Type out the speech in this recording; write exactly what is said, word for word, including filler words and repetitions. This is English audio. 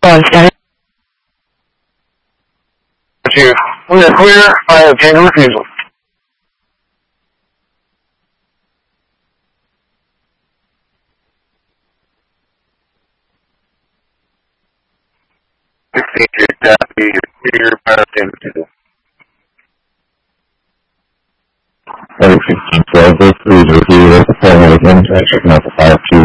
One seven. Two. We are clear. I obtained a refusal. Sixteen copy. Clear. I obtained a refusal. Flight sixteen twelve, this is review of the formal again, checking out the fire.